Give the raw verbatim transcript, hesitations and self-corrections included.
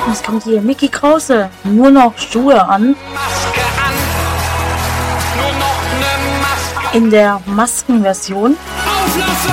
Und es kommt hier Mickey Krause. Nur noch Schuhe an. Maske an, nur noch ne Maske In der Maskenversion. auflassen.